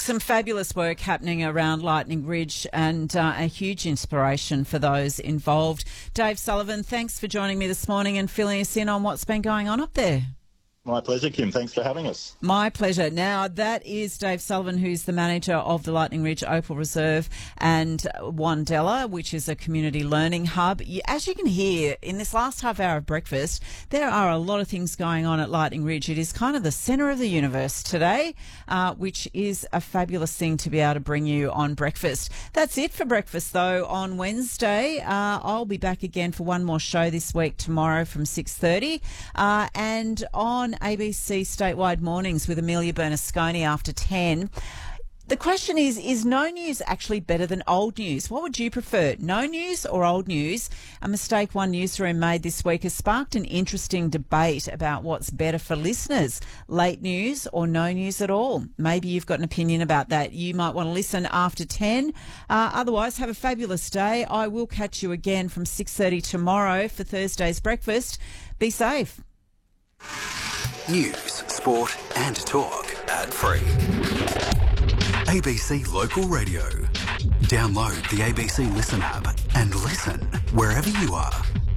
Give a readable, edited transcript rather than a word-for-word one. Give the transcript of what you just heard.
some fabulous work happening around Lightning Ridge and a huge inspiration for those involved. Dave Sullivan, thanks for joining me this morning and filling us in on what's been going on up there. My pleasure, Kim. Thanks for having us. My pleasure. Now, that is Dave Sullivan, who's the manager of the Lightning Ridge Opal Reserve and Wandella, which is a community learning hub. As you can hear, in this last half hour of breakfast, there are a lot of things going on at Lightning Ridge. It is kind of the centre of the universe today, which is a fabulous thing to be able to bring you on breakfast. That's it for breakfast, though. On Wednesday, I'll be back again for one more show this week, tomorrow from 6:30, and on ABC Statewide Mornings with Amelia Bernasconi after 10. The question is no news actually better than old news? What would you prefer, no news or old news? A mistake one newsroom made this week has sparked an interesting debate about what's better for listeners, late news or no news at all. Maybe you've got an opinion about that. You might want to listen after 10. Otherwise, have a fabulous day. I will catch you again from 6:30 tomorrow for Thursday's breakfast. Be safe. News, sport and talk ad-free. ABC Local Radio. Download the ABC Listen app and listen wherever you are.